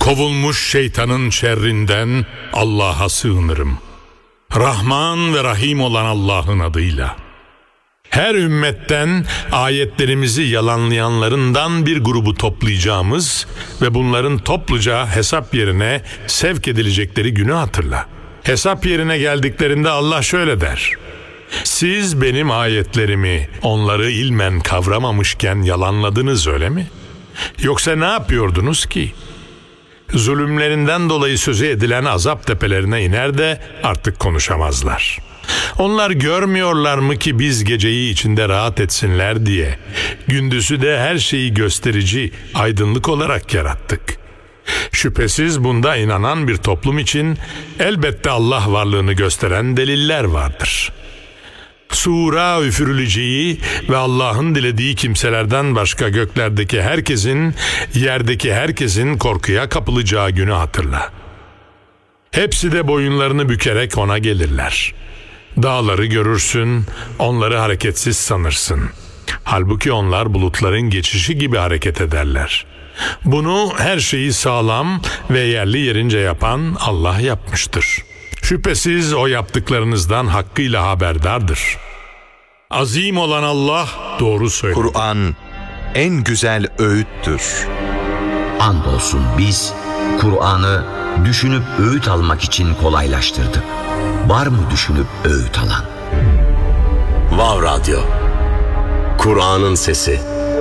Kovulmuş şeytanın şerrinden Allah'a sığınırım. Rahman ve Rahim olan Allah'ın adıyla. Her ümmetten ayetlerimizi yalanlayanlarından bir grubu toplayacağımız ve bunların topluca hesap yerine sevk edilecekleri günü hatırla. Hesap yerine geldiklerinde Allah şöyle der: siz benim ayetlerimi onları ilmen kavramamışken yalanladınız, öyle mi? Yoksa ne yapıyordunuz ki? Zulümlerinden dolayı sözü edilen azap tepelerine iner de artık konuşamazlar. Onlar görmüyorlar mı ki biz geceyi içinde rahat etsinler diye, gündüzü de her şeyi gösterici, aydınlık olarak yarattık. Şüphesiz bunda inanan bir toplum için elbette Allah varlığını gösteren deliller vardır. Sura üfürüleceği ve Allah'ın dilediği kimselerden başka göklerdeki herkesin, yerdeki herkesin korkuya kapılacağı günü hatırla. Hepsi de boyunlarını bükerek ona gelirler. Dağları görürsün, onları hareketsiz sanırsın. Halbuki onlar bulutların geçişi gibi hareket ederler. Bunu her şeyi sağlam ve yerli yerince yapan Allah yapmıştır. Şüphesiz o yaptıklarınızdan hakkıyla haberdardır. Azim olan Allah doğru söylüyor. Kur'an en güzel öğüttür. Andolsun biz Kur'an'ı düşünüp öğüt almak için kolaylaştırdık. Var mı düşünüp öğüt alan? Vav Radyo, Kur'an'ın sesi.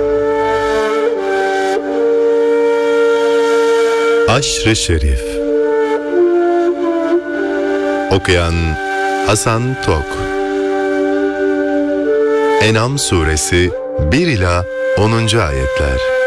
Aşr-ı Şerif. Okuyan Hasan Tok. En'am suresi 1 ila 10. ayetler.